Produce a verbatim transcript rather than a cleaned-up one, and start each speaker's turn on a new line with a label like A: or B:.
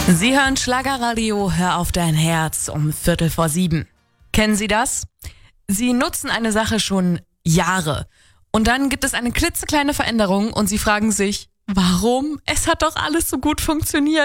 A: Sie hören Schlagerradio, hör auf dein Herz um Viertel vor sieben. Kennen Sie das? Sie nutzen eine Sache schon Jahre und dann gibt es eine klitzekleine Veränderung und Sie fragen sich, warum? Es hat doch alles so gut funktioniert.